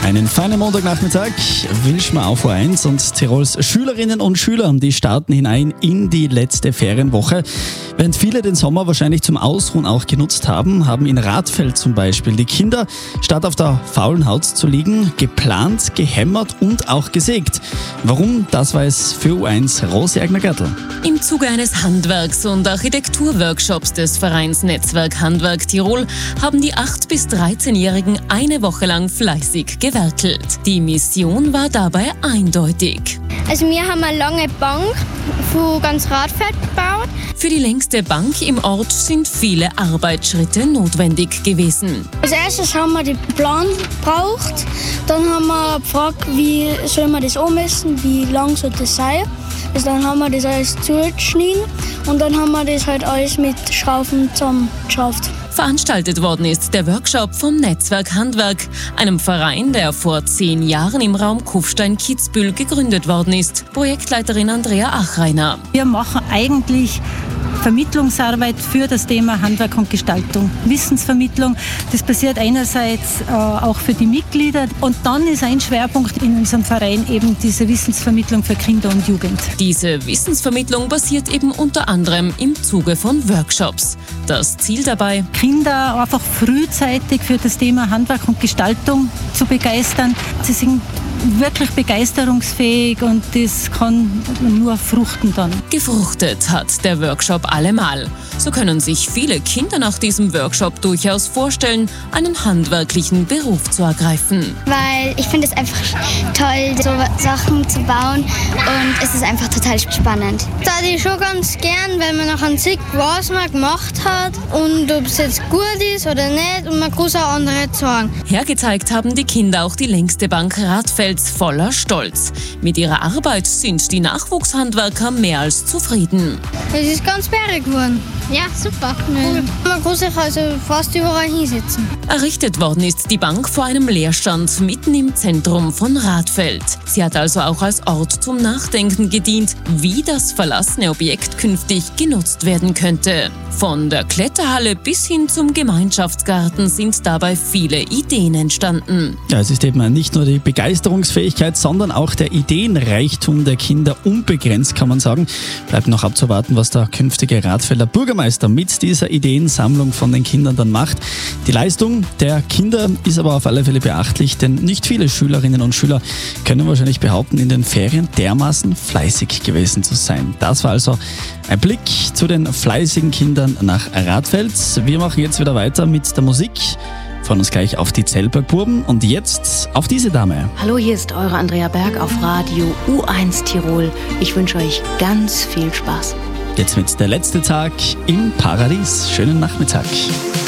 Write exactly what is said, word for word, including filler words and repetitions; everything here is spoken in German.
Einen feinen Montagnachmittag wünschen wir auf O eins und Tirols Schülerinnen und Schüler, die starten hinein in die letzte Ferienwoche. Während viele den Sommer wahrscheinlich zum Ausruhen auch genutzt haben, haben in Radfeld zum Beispiel die Kinder, statt auf der faulen Haut zu liegen, geplant, gehämmert und auch gesägt. Warum? Das weiß für O eins Rosi Egner-Gertl. Im Zuge eines Handwerks- und Architekturworkshops des Vereins Netzwerk Handwerk Tirol haben die acht- bis dreizehnjährigen eine Woche lang fleißig gewerkelt. Die Mission war dabei eindeutig. Also wir haben eine lange Bank von ganz Radfeld gebaut. Für die längste Bank im Ort sind viele Arbeitsschritte notwendig gewesen. Als erstes haben wir den Plan gebraucht, dann haben wir gefragt, wie soll man das ummessen, wie lang soll das sein. Also dann haben wir das alles zugeschnitten und dann haben wir das halt alles mit Schrauben zusammengeschraubt. Veranstaltet worden ist der Workshop vom Netzwerk Handwerk, einem Verein, der vor zehn Jahren im Raum Kufstein-Kitzbühel gegründet worden ist. Projektleiterin Andrea Achreiner. Wir machen eigentlich Vermittlungsarbeit für das Thema Handwerk und Gestaltung. Wissensvermittlung, das passiert einerseits äh, auch für die Mitglieder und dann ist ein Schwerpunkt in unserem Verein eben diese Wissensvermittlung für Kinder und Jugend. Diese Wissensvermittlung basiert eben unter anderem im Zuge von Workshops. Das Ziel dabei? Kinder einfach frühzeitig für das Thema Handwerk und Gestaltung zu begeistern. Sie sind wirklich begeisterungsfähig und das kann nur fruchten dann. Gefruchtet hat der Workshop allemal. So können sich viele Kinder nach diesem Workshop durchaus vorstellen, einen handwerklichen Beruf zu ergreifen. Weil ich finde es einfach toll, so Sachen zu bauen und es ist einfach total spannend. Da ich schon ganz gern, wenn man nachher sieht, was man gemacht hat und ob es jetzt gut ist oder nicht und man kann es auch andere zeigen. Hergezeigt haben die Kinder auch die längste Bank Radfelds voller Stolz. Mit ihrer Arbeit sind die Nachwuchshandwerker mehr als zufrieden. Es ist ganz bärig geworden. Ja, super. Cool. Man kann sich also fast überall hinsetzen. Errichtet worden ist die Bank vor einem Leerstand mitten im Zentrum von Radfeld. Sie hat also auch als Ort zum Nachdenken gedient, wie das verlassene Objekt künftig genutzt werden könnte. Von der Kletterhalle bis hin zum Gemeinschaftsgarten sind dabei viele Ideen entstanden. Ja, es ist eben nicht nur die Begeisterungsfähigkeit, sondern auch der Ideenreichtum der Kinder unbegrenzt, kann man sagen. Bleibt noch abzuwarten, was der künftige Radfelder Bürgermeister mit dieser Ideensammlung von den Kindern dann macht. Die Leistung der Kinder ist aber auf alle Fälle beachtlich, denn nicht viele Schülerinnen und Schüler können wahrscheinlich behaupten, in den Ferien dermaßen fleißig gewesen zu sein. Das war also ein Blick zu den fleißigen Kindern nach Radfeld. Wir machen jetzt wieder weiter mit der Musik. Freuen uns gleich auf die Zellbergbuben und jetzt auf diese Dame. Hallo, hier ist eure Andrea Berg auf Radio U eins Tirol. Ich wünsche euch ganz viel Spaß. Jetzt mit der letzte Tag im Paradies. Schönen Nachmittag.